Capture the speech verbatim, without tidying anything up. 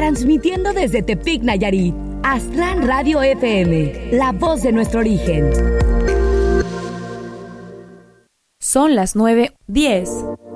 transmitiendo desde Tepic, Nayarit. Aztlán Radio F M, la voz de nuestro origen. Son las nueve diez.